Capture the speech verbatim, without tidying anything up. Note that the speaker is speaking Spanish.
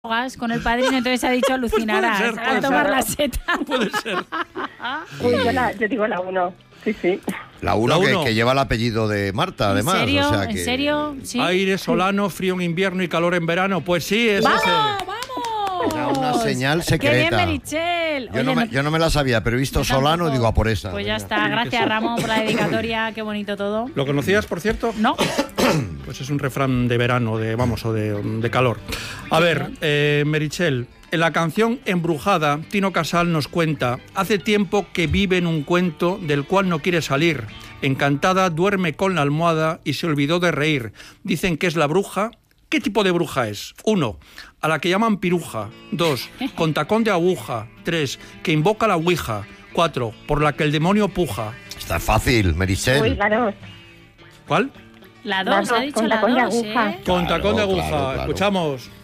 con el padrino, entonces ha dicho alucinarás, pues puede ser, a tomar ser. la seta. Puede ser. Uy, yo, la, yo digo la uno, sí, sí. La uno, La que, uno. que lleva el apellido de Marta, además. ¿En serio? O sea que... ¿En serio? ¿Sí? Aire solano, frío en invierno y calor en verano. Pues sí, es ¡Vamos, ese. vamos! Era una señal ¡Qué bien, secreta. Merichel! Yo, Oye, no me, no- yo no me la sabía, pero he visto yo Solano tampoco. y digo, a por esa. Pues ya Venga. está, gracias Ramón por la dedicatoria, qué bonito todo. ¿Lo conocías, por cierto? No, Pues es un refrán de verano, de vamos, o de, de calor. A ver, eh, Merichel, en la canción Embrujada, Tino Casal nos cuenta: hace tiempo que vive en un cuento del cual no quiere salir. Encantada duerme con la almohada y se olvidó de reír. Dicen que es la bruja. ¿Qué tipo de bruja es? Uno, a la que llaman piruja. Dos, con tacón de aguja. Tres, que invoca la ouija. Cuatro, por la que el demonio puja. Está fácil, Uy, Merisel. la dos. ¿Cuál? la La dos, ha dos, dicho con la tacón de dos, aguja. ¿eh? Con Claro, tacón de aguja. claro, claro. Escuchamos.